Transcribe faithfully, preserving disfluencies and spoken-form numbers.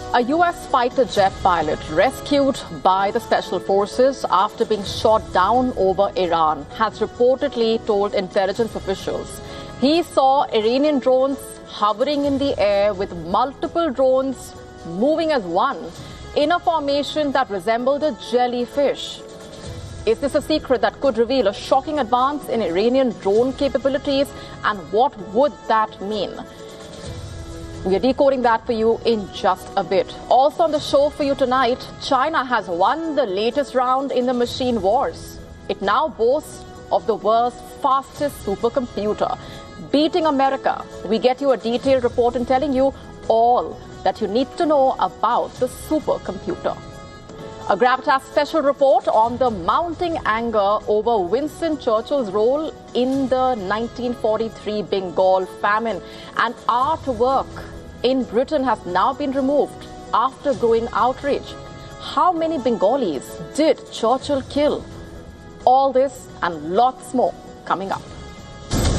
A U S fighter jet pilot rescued by the special forces after being shot down over Iran has reportedly told intelligence officials he saw Iranian drones hovering in the air with multiple drones moving as one in a formation that resembled a jellyfish. Is this a secret that could reveal a shocking advance in Iranian drone capabilities, and what would that mean? We are decoding that for you in just a bit. Also on the show for you tonight, China has won the latest round in the machine wars. It now boasts of the world's fastest supercomputer, beating America. We get you a detailed report and telling you all that you need to know about the supercomputer. A Gravitas special report on the mounting anger over Winston Churchill's role in the nineteen forty-three Bengal famine. And artwork in Britain has now been removed after growing outrage. How many Bengalis did Churchill kill? All this and lots more coming up.